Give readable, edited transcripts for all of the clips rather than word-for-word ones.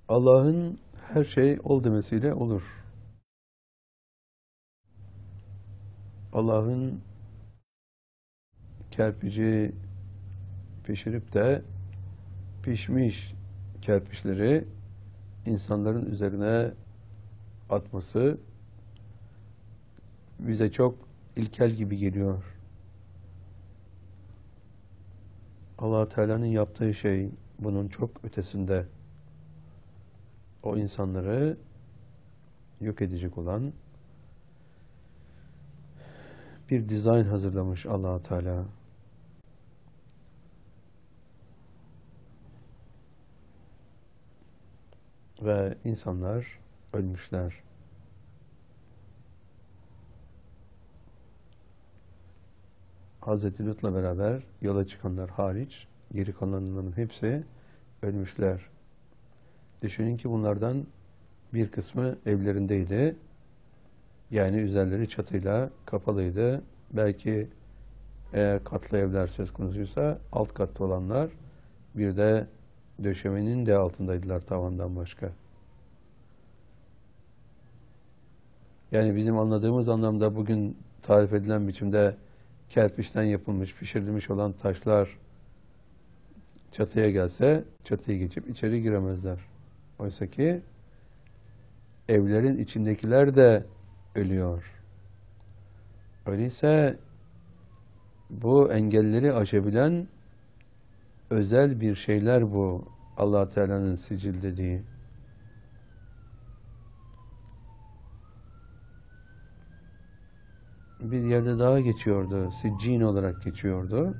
Allah'ın her şey ol demesiyle olur. Allah'ın kerpici pişirip de pişmiş kerpiçleri insanların üzerine atması bize çok ilkel gibi geliyor. Allah Teala'nın yaptığı şey bunun çok ötesinde. O insanları yok edecek olan bir dizayn hazırlamış Allah Teala. Ve insanlar ölmüşler. Hazreti Lut'la beraber yola çıkanlar hariç geri kalanların hepsi ölmüşler. Düşünün ki bunlardan bir kısmı evlerindeydi. Yani üzerleri çatıyla kapalıydı. Belki eğer katlı evler söz konusuysa alt katta olanlar bir de döşemenin de altındaydılar tavandan başka. Yani bizim anladığımız anlamda bugün tarif edilen biçimde kerpiçten yapılmış, pişirilmiş olan taşlar çatıya gelse çatıyı geçip içeri giremezler. Oysa ki evlerin içindekiler de ölüyor. Öyleyse bu engelleri aşabilen özel bir şeyler bu Allah Teala'nın sicil dediği. Bir yerde daha geçiyordu. Siccin olarak geçiyordu.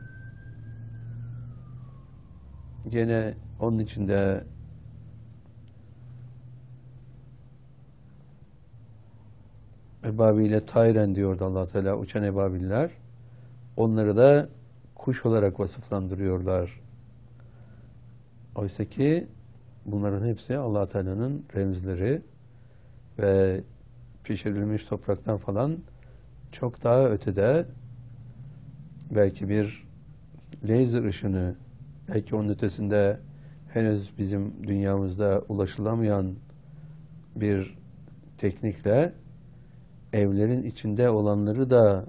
Gene onun içinde ebabiyle tayren diyordu Allah Teala, uçan ebabiller. Onları da kuş olarak vasıflandırıyorlar. Oysa ki bunların hepsi Allah Teala'nın remzleri ve pişirilmiş topraktan falan çok daha ötede, belki bir lazer ışını, belki onun ötesinde henüz bizim dünyamızda ulaşılamayan bir teknikle evlerin içinde olanları da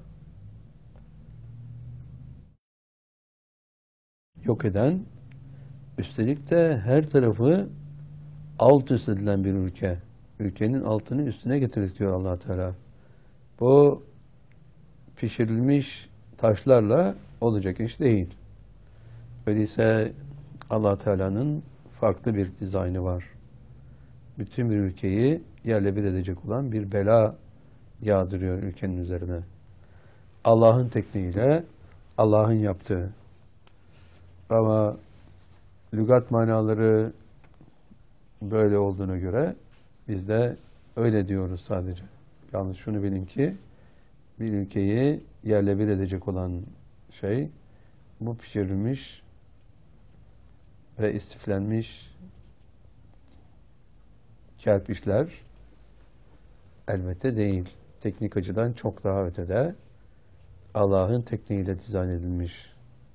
yok eden, üstelik de her tarafı alt üst edilen bir ülke. Ülkenin altını üstüne getirtiyor Allah Teala. Bu pişirilmiş taşlarla olacak iş değil. Öyleyse Allah Teala'nın farklı bir dizaynı var. Bütün bir ülkeyi yerle bir edecek olan bir bela yağdırıyor ülkenin üzerine. Allah'ın tekniğiyle, Allah'ın yaptığı. Ama lügat manaları böyle olduğuna göre biz de öyle diyoruz sadece. Yalnız şunu bilin ki bir ülkeyi yerle bir edecek olan şey bu pişirilmiş ve istiflenmiş kerpiçler elbette değil. Teknik açıdan çok daha ötede, Allah'ın tekniğiyle dizayn edilmiş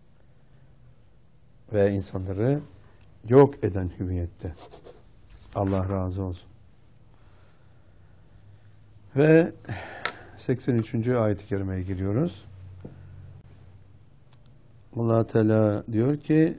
ve insanları yok eden hüviyette. Allah razı olsun. Ve 83. ayet-i kerimeye giriyoruz. Allah Teala diyor ki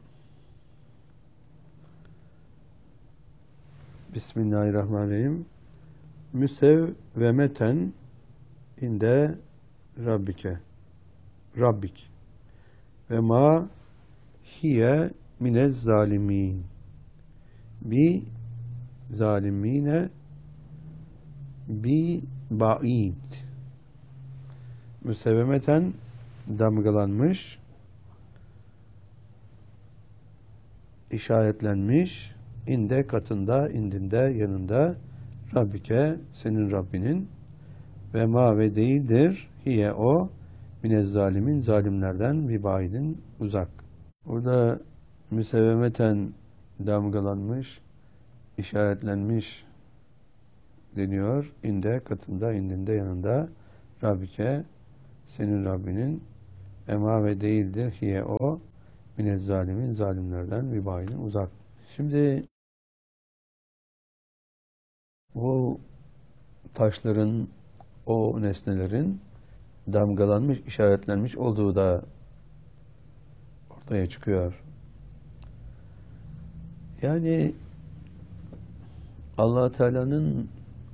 Bismillahirrahmanirrahim. Müsevvemeten inde Rabbike. Rabbik. Ve ma hiye minez zalimin. Bi zalimine bi ba'id. Müsevvemeten damgalanmış, işaretlenmiş, inde katında, indinde, yanında, Rabbike, senin Rabbinin, ve ma ve değildir, hiye o, minez zalimin, zalimlerden, bibaidin, uzak. Burada müsevvemeten damgalanmış, işaretlenmiş deniyor. İnde, katında, indinde, yanında, Rabbike, senin Rabbinin, ema ve değildir, hiye o, minez zalimin, zalimlerden, bibaidin, uzak. Şimdi bu taşların, o nesnelerin damgalanmış, işaretlenmiş olduğu da ortaya çıkıyor. Yani Allah Teala'nın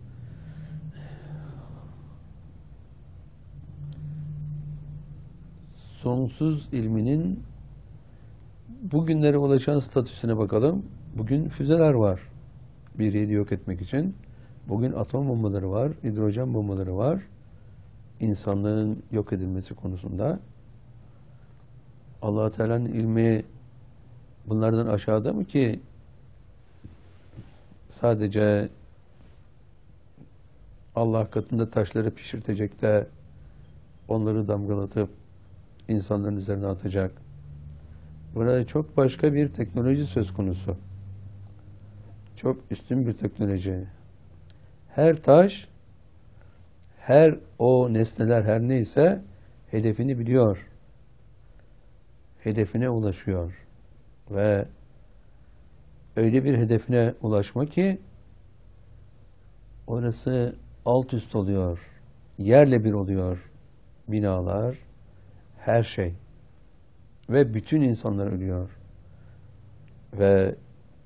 sonsuz ilminin bugünlere ulaşan statüsüne bakalım. Bugün füzeler var. Bir yeri yok etmek için. Bugün atom bombaları var, hidrojen bombaları var. İnsanlığın yok edilmesi konusunda. Allah Teala'nın ilmi bunlardan aşağıda mı ki sadece Allah katında taşları pişirtecek de onları damgalatıp insanların üzerine atacak. Burada çok başka bir teknoloji söz konusu. Çok üstün bir teknoloji. Her taş, her o nesneler her neyse hedefini biliyor. Hedefine ulaşıyor. Ve öyle bir hedefine ulaşma ki orası alt üst oluyor. Yerle bir oluyor. Binalar, her şey. Ve bütün insanlar ölüyor. Ve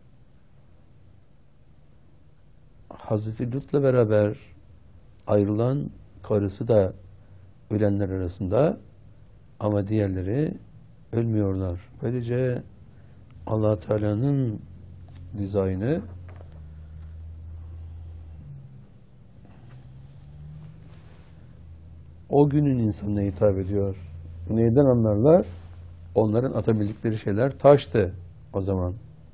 Hazreti Lut'la beraber ayrılan karısı da ölenler arasında, ama diğerleri ölmüyorlar. Böylece Allah Teala'nın dizaynı o günün insanına hitap ediyor. Neyden anlarlar? Onların atabildikleri şeyler taştı o zaman.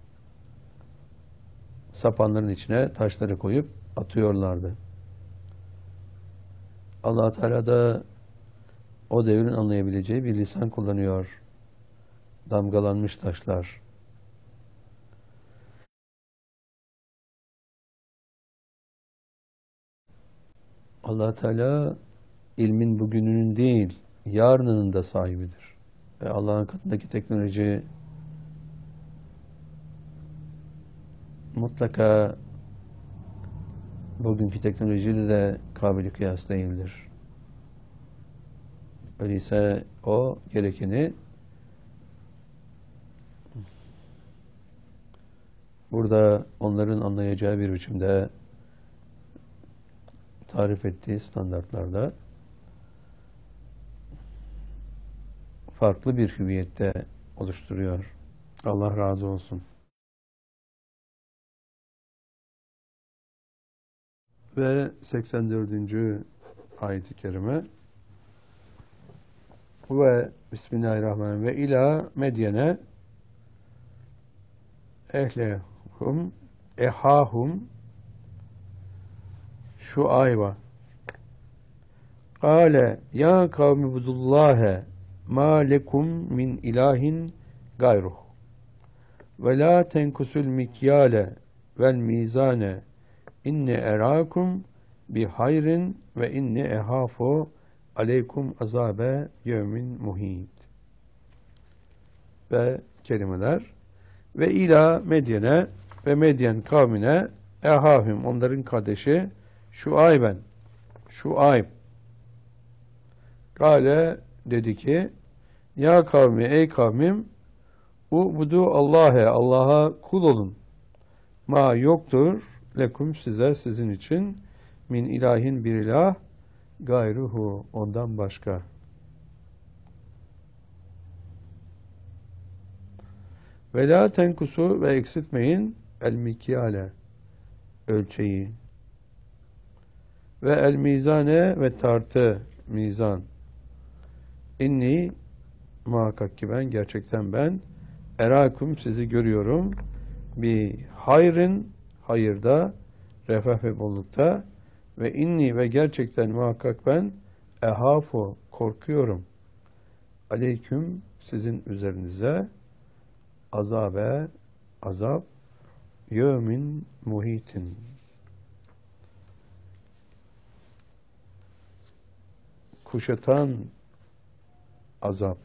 Sapanların içine taşları koyup atıyorlardı. Allah Teala da o devrin anlayabileceği bir lisan kullanıyor. Damgalanmış taşlar. Allah Teala ilmin bugününün değil, yarınının da sahibidir. Ve Allah'ın katındaki teknoloji mutlaka bugünkü teknolojiyle de kabili kıyas değildir. Öyleyse o gerekeni burada onların anlayacağı bir biçimde tarif ettiği standartlarda farklı bir hüviyette oluşturuyor. Allah razı olsun. Ve 84. ayet-i kerime ve Bismillahirrahmanirrahim ve ila Medyene ehlehum ehahum Şuayba kâle ya kavmi budullâhe mâ lekum min ilahin gayruh ve lâ tenkusul mikyâle vel mizâne inni erâkum bi hayrin ve inni ehâfu aleykum azabe yevmin muhit. Ve kelimeler ve ila Medyene ve Medyen kavmine ehâhüm onların kardeşi Şuayben Şuayb Kale dedi ki ya kavmi ey kavmim ubudu Allah'e Allah'a kul olun ma yoktur lekum size sizin için min ilahin bir ilah gayruhu ondan başka. Ve la tenkusu ve eksiltmeyin el mikyale ölçeği ve el mizane ve tartı mizan. İnni muhakkak ki ben gerçekten ben erakum sizi görüyorum bir hayrın hayırda refah ve bollukta ve inni ve gerçekten muhakkak ben ehafu korkuyorum aleyküm sizin üzerinize azabe azap yevmin muhitin kuşatan azap.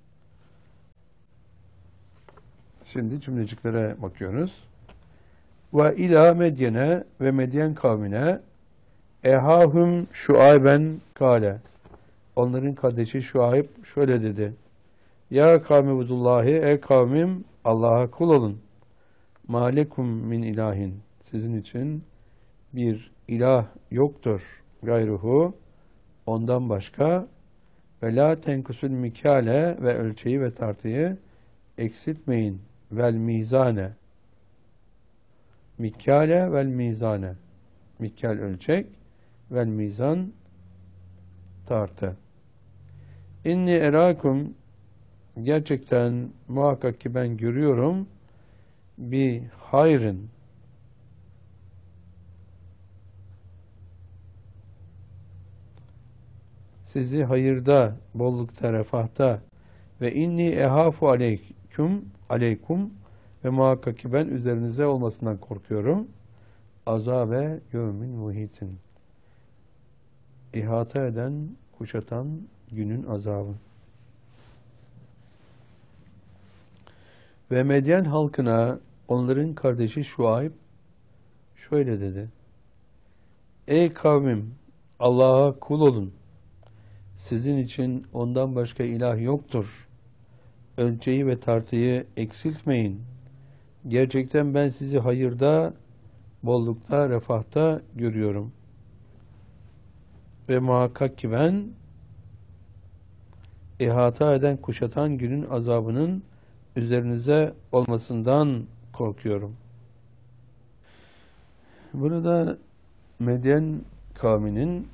Şimdi cümleciklere bakıyoruz. Ve ila Medyene ve Medyen kavmine ehahum Şuayben kâle. Onların kardeşi Şuayb şöyle dedi. Ya kavmi budullahi, ey kavmim Allah'a kul olun. Malekum min ilahin. Sizin için bir ilah yoktur. Gayruhu, ondan başka. Ve la tenkusul mikale, ve ölçeyi ve tartıyı eksiltmeyin. Vel mizane. Mikkale vel mizane. Mikkal ölçek, vel mizan tartı. İnni erakum, gerçekten muhakkak ki ben görüyorum, bir hayrın, sizi hayırda, bollukta, refahta, ve inni ehafu aleykum ve muhakkak ki ben üzerinize olmasından korkuyorum. Azabe yevmin muhitin. İhata eden, kuşatan günün azabı. Ve Medyen halkına onların kardeşi Şuayb şöyle dedi. Ey kavmim, Allah'a kul olun. Sizin için ondan başka ilah yoktur. Ölçeyi ve tartıyı eksiltmeyin. Gerçekten ben sizi hayırda, bollukta, refahta görüyorum. Ve muhakkak ki ben ihata eden, kuşatan günün azabının üzerinize olmasından korkuyorum. Burada Medyen kavminin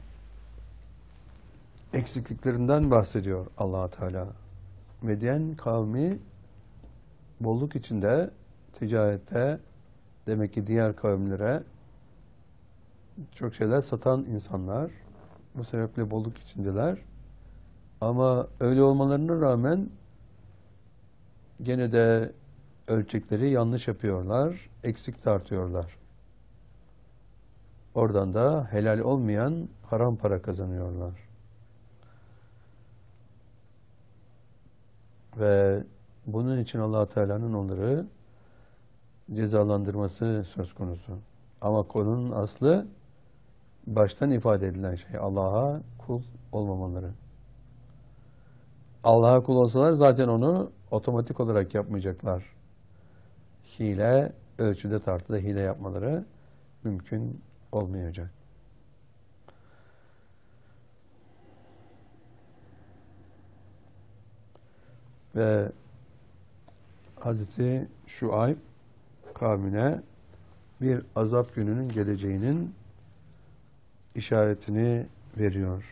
eksikliklerinden bahsediyor Allah Teala. Medyen kavmi bolluk içinde, ticarette, demek ki diğer kavimlere çok şeyler satan insanlar. Bu sebeple bolluk içindeler. Ama öyle olmalarına rağmen gene de ölçekleri yanlış yapıyorlar, eksik tartıyorlar. Oradan da helal olmayan haram para kazanıyorlar. Ve bunun için Allah Teala'nın onları cezalandırması söz konusu. Ama konunun aslı baştan ifade edilen şey Allah'a kul olmamaları. Allah'a kul olsalar zaten onu otomatik olarak yapmayacaklar. Hile, ölçüde tartıda hile yapmaları mümkün olmayacak. Ve Hazreti Şuayb kavmine bir azap gününün geleceğinin işaretini veriyor.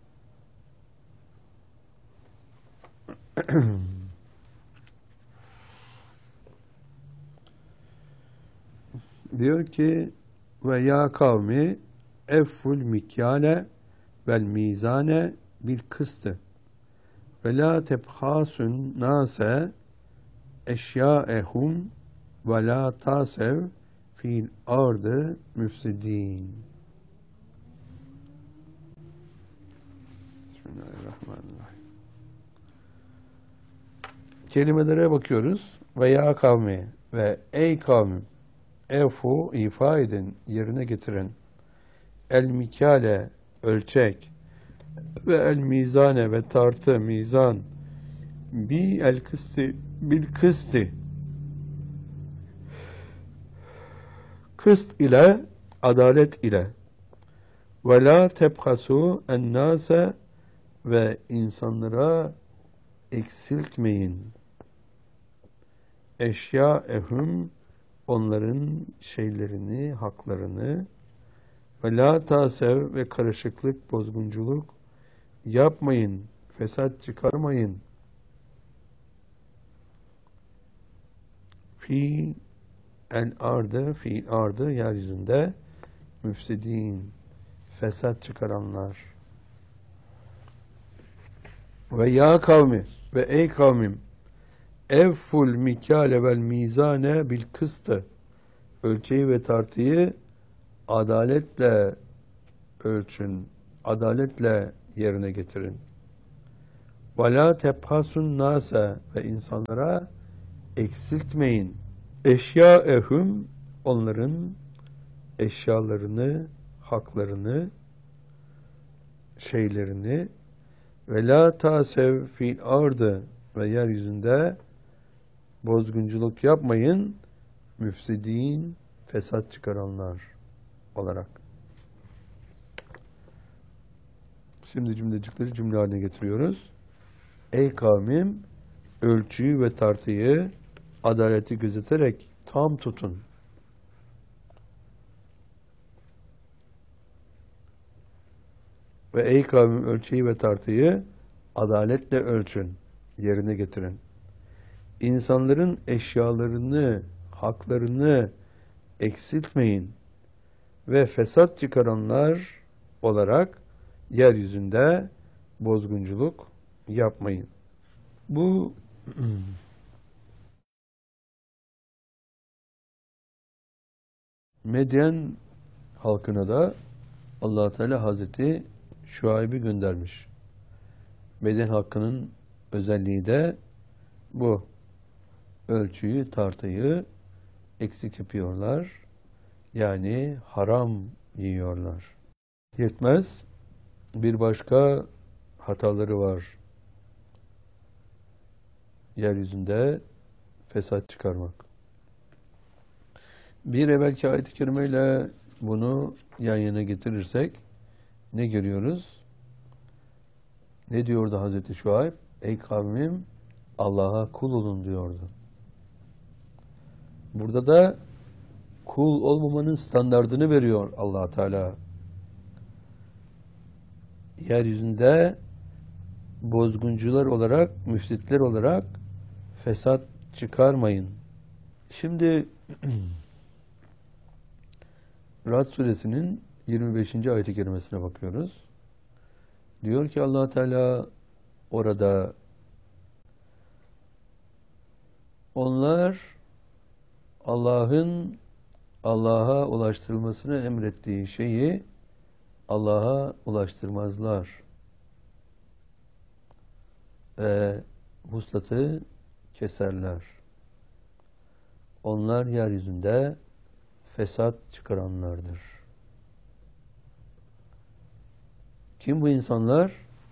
Diyor ki ve ya kavmi efful mikyale vel mizane bil kıstı ve la tebhasun nase eşyaehum ve la tasev fil ardı müfsidin. Bismillahirrahmanirrahim. Kelimelere bakıyoruz. Ve ya kavmi ve ey kavmim, efu ifa edin, yerine getirin. El mikale ölçek ve el mizane ve tartı mizan bi el kısti bil kısti kıst ile adalet ile ve la tebhasu en nase ve insanlara eksiltmeyin. Eşya ehum onların şeylerini, haklarını ve la tasev ve karışıklık, bozgunculuk yapmayın, fesat çıkarmayın. Fi el ardı, fi ardı yeryüzünde müfsidin, fesat çıkaranlar. Ve ya kavmi ve ey kavmim evful mikale vel mizane bil kıstı ölçeyi ve tartıyı adaletle ölçün, adaletle yerine getirin. Ve la tebhasun nase ve insanlara eksiltmeyin. Eşyaehum onların eşyalarını, haklarını, şeylerini ve la tasev fil ardı ve yeryüzünde bozgunculuk yapmayın, müfsidin, fesat çıkaranlar olarak. Şimdi cümlecikleri cümle haline getiriyoruz. Ey kavmim, ölçüyü ve tartıyı, adaleti gözeterek tam tutun. Ve ey kavmim, ölçüyü ve tartıyı adaletle ölçün, yerine getirin. İnsanların eşyalarını, haklarını eksiltmeyin ve fesat çıkaranlar olarak yeryüzünde bozgunculuk yapmayın. Bu Medyen halkına da Allah Teala Hazreti Şuayb'i göndermiş. Medyen halkının özelliği de bu. Ölçüyü, tartıyı eksik yapıyorlar. Yani haram yiyorlar. Yetmez. Bir başka hataları var. Yeryüzünde fesat çıkarmak. Bir evvelki ayet-i kerimeyle bunu yan yana getirirsek ne görüyoruz? Ne diyordu Hazreti Şuayb? Ey kavmim, Allah'a kul olun diyordu. Burada da kul olmamanın standardını veriyor Allah Teala. Yeryüzünde bozguncular olarak, müfsitler olarak fesat çıkarmayın. Şimdi Ra'd suresinin 25. ayet-i kerimesine bakıyoruz. Diyor ki Allah Teala orada onlar Allah'a ulaştırılmasını emrettiği şeyi Allah'a ulaştırmazlar. Ve vuslatı keserler. Onlar yeryüzünde fesat çıkaranlardır. Kim bu insanlar?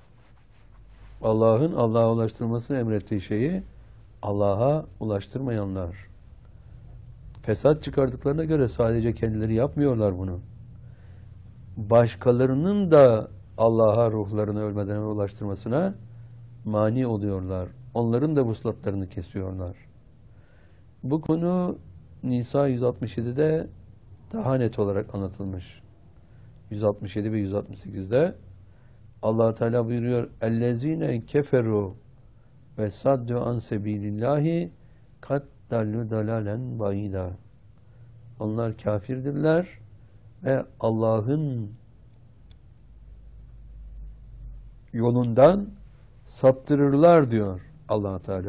Allah'a ulaştırmasını emrettiği şeyi Allah'a ulaştırmayanlar. Fesat çıkardıklarına göre sadece kendileri yapmıyorlar bunu. Başkalarının da Allah'a ruhlarını ölmeden ulaştırmasına mani oluyorlar. Onların da vuslatlarını kesiyorlar. Bu konu Nisa 167'de daha net olarak anlatılmış. 167 ve 168'de Allah Teala buyuruyor: "Ellezine keferu ve saddu an sebilillahi kat dallu dalalen baida." Onlar kafirdirler ve Allah'ın yolundan saptırırlar diyor Allah Teala.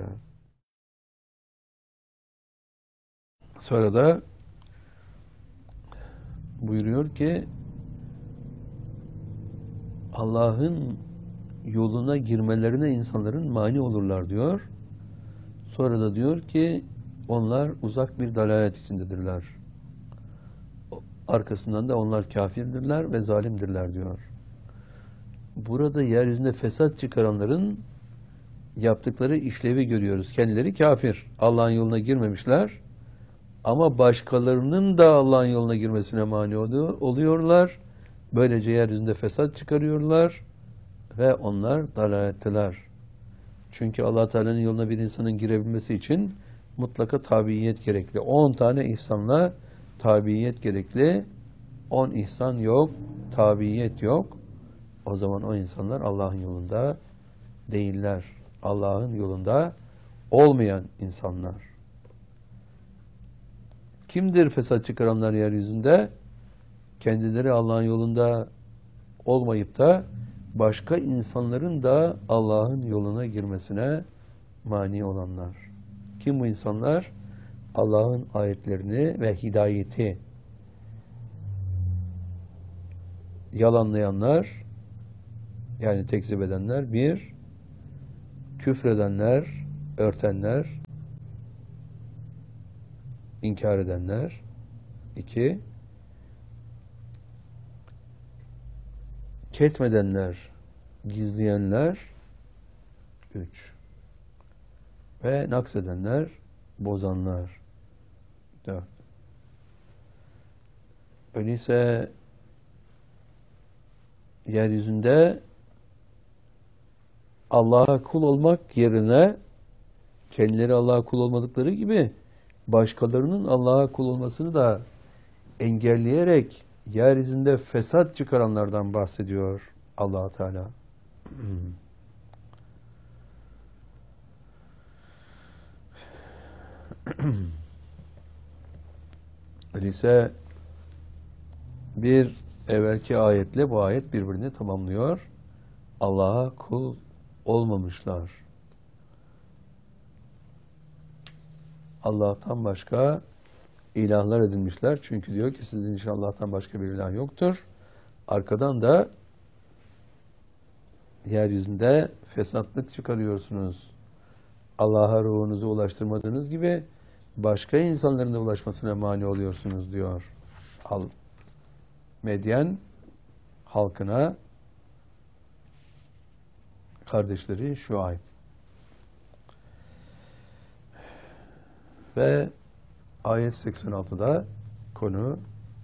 Sonra da buyuruyor ki Allah'ın yoluna girmelerine insanların mani olurlar diyor. Sonra da diyor ki onlar uzak bir dalalet içindedirler. Arkasından da onlar kafirdirler ve zalimdirler diyor. Burada yeryüzünde fesat çıkaranların yaptıkları işlevi görüyoruz. Kendileri kafir. Allah'ın yoluna girmemişler. Ama başkalarının da Allah'ın yoluna girmesine mani oluyorlar. Böylece yeryüzünde fesat çıkarıyorlar ve onlar dalaletteler. Çünkü Allah Teala'nın yoluna bir insanın girebilmesi için mutlaka tabiyet gerekli. 10 tane ihsanla tabiyet gerekli. 10 ihsan yok, tabiyet yok. O zaman o insanlar Allah'ın yolunda değiller. Allah'ın yolunda olmayan insanlar. Kimdir fesat çıkaranlar yeryüzünde? Kendileri Allah'ın yolunda olmayıp da başka insanların da Allah'ın yoluna girmesine mani olanlar. Kim bu insanlar? Allah'ın ayetlerini ve hidayeti yalanlayanlar, yani tekzip edenler, bir, küfredenler, örtenler, inkar edenler, 2. Ketmedenler, gizleyenler 3. Ve naksedenler, bozanlar 4. Öyleyse yeryüzünde Allah'a kul olmak yerine kendileri Allah'a kul olmadıkları gibi başkalarının Allah'a kul olmasını da engelleyerek yeryüzünde fesat çıkaranlardan bahsediyor Allah Teala. Öyleyse bir evvelki ayetle bu ayet birbirini tamamlıyor. Allah'a kul olmamışlar. Allah'tan başka ilahlar edinmişler. Çünkü diyor ki sizin için Allah'tan başka bir ilah yoktur. Arkadan da yeryüzünde fesatlık çıkarıyorsunuz. Allah'a ruhunuzu ulaştırmadığınız gibi başka insanların da ulaşmasına mani oluyorsunuz diyor. Medyen halkına kardeşleri Şuayb. Ve ayet 86'da konu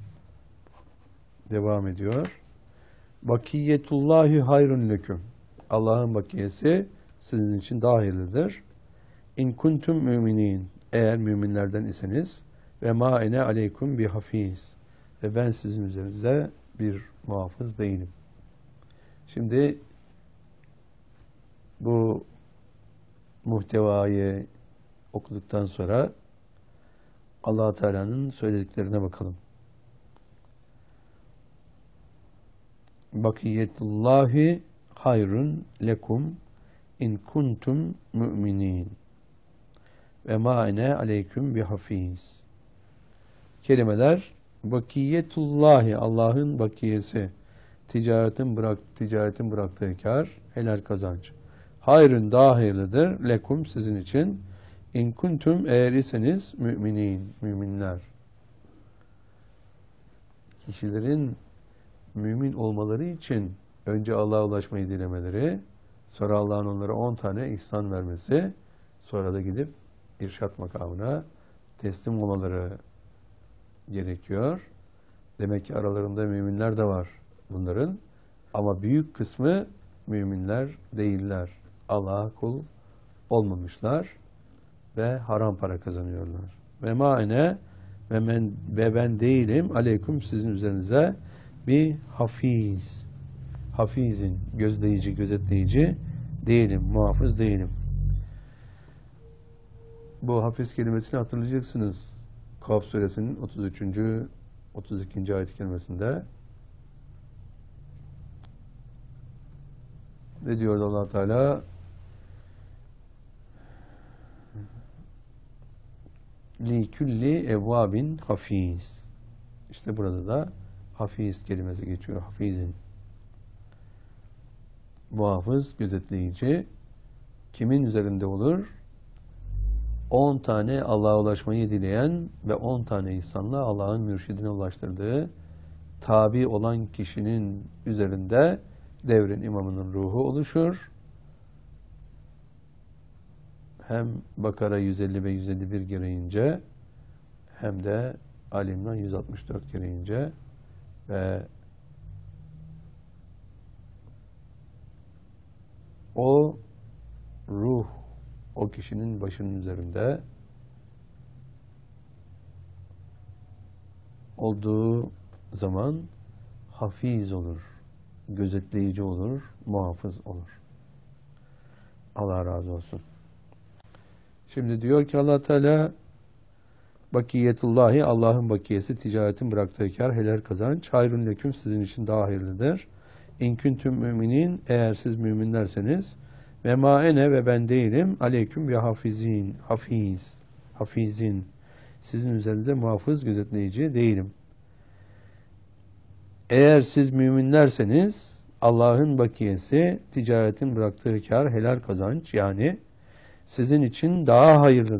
devam ediyor. Bakiyetullahi hayrun leküm. Allah'ın bakiyesi sizin için daha hayırlıdır. İn kuntum müminin. Eğer müminlerden iseniz ve ma ene aleykum bi hafiz. Ve ben sizin üzerinize bir muhafız değilim. Şimdi bu muhtevayı okuduktan sonra Allah Teala'nın söylediklerine bakalım. Bakiyetullahi hayrun lekum in kuntum müminin ve ma ene aleyküm bihafiz. Kelimeler bakiyetullahi, Allah'ın bakiyesi, ticaretin bıraktığı kar, helal kazanç. Hayrun daha hayırlıdır lekum sizin için. İn kuntum eğer iseniz müminin, müminler. Kişilerin mümin olmaları için önce Allah'a ulaşmayı dilemeleri, sonra Allah'ın onlara 10 tane ihsan vermesi, sonra da gidip irşat makamına teslim olmaları gerekiyor. Demek ki aralarında müminler de var bunların. Ama büyük kısmı müminler değiller. Allah'a kul olmamışlar ve haram para kazanıyorlar. Ve ma ene ve ben değilim aleyküm sizin üzerinize bir hafiz. Hafizin, gözleyici, gözetleyici değilim, muhafız değilim. Bu hafiz kelimesini hatırlayacaksınız. Kaf suresinin 33. 32. ayet kelimesinde. Ne diyordu Allah Teala? Li külli evvabin hafiz. İşte burada da hafiz kelimesi geçiyor. Hafizin. Muhafız, gözetleyici. Kimin üzerinde olur? 10 tane Allah'a ulaşmayı dileyen ve 10 tane insanla Allah'ın mürşidine ulaştırdığı tabi olan kişinin üzerinde devrin imamının ruhu oluşur. Hem Bakara 150 ve 151 gereğince hem de Ali İmran 164 gereğince ve o ruh o kişinin başının üzerinde olduğu zaman hafiz olur, gözetleyici olur, muhafız olur. Allah razı olsun. Şimdi diyor ki Allah Teala bakiyetullahi, Allah'ın bakiyesi, ticaretin bıraktığı kar, helal kazanç, hayrun leküm sizin için daha hayırlıdır. İn kuntum müminin, eğer siz müminlerseniz ve ma ene ve ben değilim aleyküm bi hafizin, hafizin, sizin üzerinize muhafız, gözetleyici değilim. Eğer siz müminlerseniz Allah'ın bakiyesi, ticaretin bıraktığı kar, helal kazanç, yani sizin için daha hayırlı